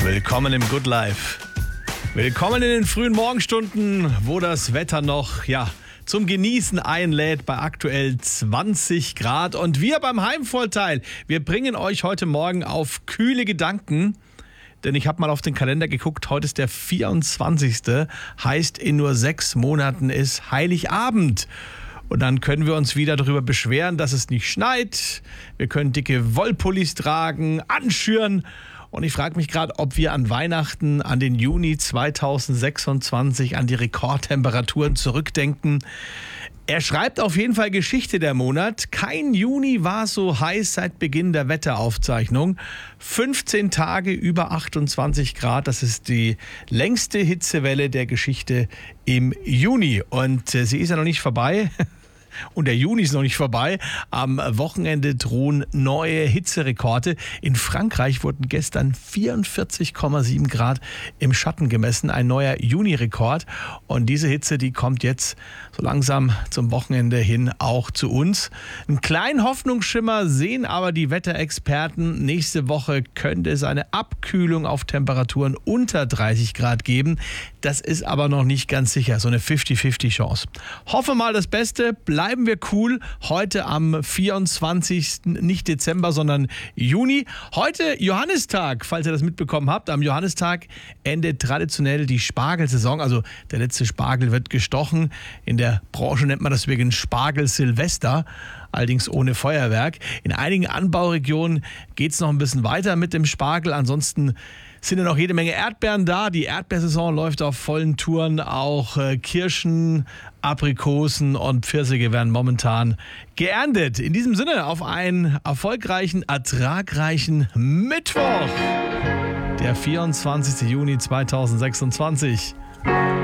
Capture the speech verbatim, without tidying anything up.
Willkommen im Good Life. Willkommen in den frühen Morgenstunden, wo das Wetter noch, ja, zum Genießen einlädt bei aktuell zwanzig Grad. Und wir beim Heimvorteil, wir bringen euch heute Morgen auf kühle Gedanken. Denn ich habe mal auf den Kalender geguckt, heute ist der vierundzwanzigste Heißt, in nur sechs Monaten ist Heiligabend. Und dann können wir uns wieder darüber beschweren, dass es nicht schneit. Wir können dicke Wollpullis tragen, anschüren. Und ich frage mich gerade, ob wir an Weihnachten, an den Juni zweitausendsechsundzwanzig, an die Rekordtemperaturen zurückdenken. Er schreibt auf jeden Fall Geschichte, der Monat. Kein Juni war so heiß seit Beginn der Wetteraufzeichnung. fünfzehn Tage über achtundzwanzig Grad. Das ist die längste Hitzewelle der Geschichte im Juni. Und äh, sie ist ja noch nicht vorbei. Und der Juni ist noch nicht vorbei. Am Wochenende drohen neue Hitzerekorde. In Frankreich wurden gestern vierundvierzig Komma sieben Grad im Schatten gemessen. Ein neuer Juni-Rekord. Und diese Hitze, die kommt jetzt so langsam zum Wochenende hin auch zu uns. Einen kleinen Hoffnungsschimmer sehen aber die Wetterexperten. Nächste Woche könnte es eine Abkühlung auf Temperaturen unter dreißig Grad geben. Das ist aber noch nicht ganz sicher. So eine fünfzig fünfzig Chance. Hoffe mal das Beste. Bleiben wir cool. Heute am vierundzwanzigsten nicht Dezember, sondern Juni. Heute Johannistag, falls ihr das mitbekommen habt. Am Johannistag endet traditionell die Spargelsaison. Also der letzte Spargel wird gestochen. In der Branche nennt man das übrigens Spargel-Silvester. Allerdings ohne Feuerwerk. In einigen Anbauregionen geht es noch ein bisschen weiter mit dem Spargel. Ansonsten sind ja noch jede Menge Erdbeeren da. Die Erdbeersaison läuft auf vollen Touren. Auch äh, Kirschen, Aprikosen und Pfirsiche werden momentan geerntet. In diesem Sinne auf einen erfolgreichen, ertragreichen Mittwoch. Der vierundzwanzigste Juni zweitausendsechsundzwanzig.